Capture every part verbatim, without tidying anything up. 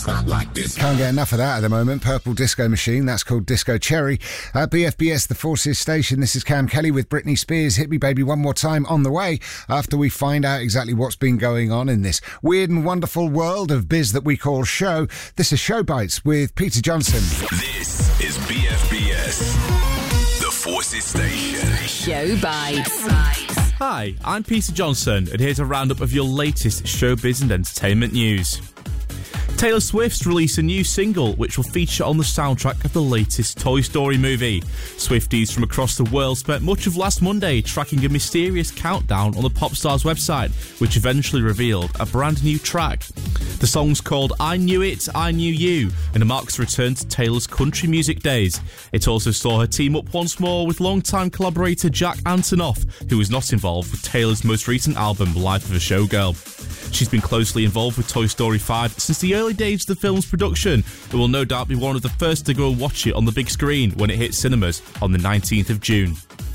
Like this. Can't get enough of that at the moment. Purple Disco Machine, that's called Disco Cherry. Uh, B F B S, the Forces Station. This is Cam Kelly with Britney Spears. Hit Me Baby one more time on the way after we find out exactly what's been going on in this weird and wonderful world of biz that we call show. This is Show Bites with Peter Johnson. This is B F B S, the Forces Station. Show Bites. Hi, I'm Peter Johnson, and here's a roundup of your latest showbiz and entertainment news. Taylor Swift's released a new single which will feature on the soundtrack of the latest Toy Story movie. Swifties from across the world spent much of last Monday tracking a mysterious countdown on the pop star's website, which eventually revealed a brand new track. The song's called I Knew It, I Knew You, and it marks the return to Taylor's country music days. It also saw her team up once more with longtime collaborator Jack Antonoff, who was not involved with Taylor's most recent album, Life of a Showgirl. She's been closely involved with Toy Story five since the early days of the film's production, and will no doubt be one of the first to go and watch it on the big screen when it hits cinemas on the nineteenth of June.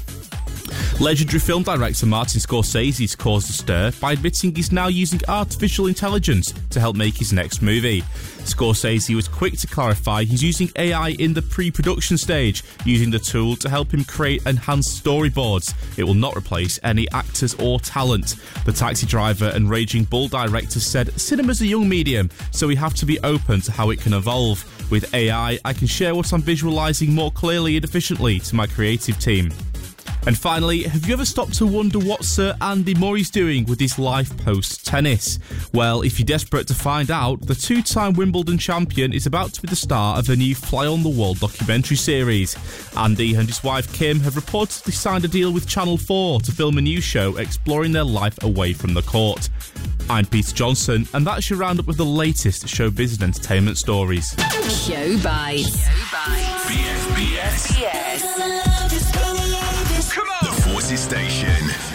Legendary film director Martin Scorsese's caused a stir by admitting he's now using artificial intelligence to help make his next movie. Scorsese was quick to clarify he's using A I in the pre-production stage, using the tool to help him create enhanced storyboards. It will not replace any actors or talent. The Taxi Driver and Raging Bull director said, "Cinema's a young medium, so we have to be open to how it can evolve. With A I, I can share what I'm visualising more clearly and efficiently to my creative team." And finally, have you ever stopped to wonder what Sir Andy Murray's doing with his life post-tennis? Well, if you're desperate to find out, the two-time Wimbledon champion is about to be the star of a new Fly on the Wall documentary series. Andy and his wife Kim have reportedly signed a deal with Channel four to film a new show exploring their life away from the court. I'm Peter Johnson, and that's your roundup of the latest showbiz and entertainment stories. Show Bites. Show Bites. B F B S. B F B S. Come on. The Forces Station.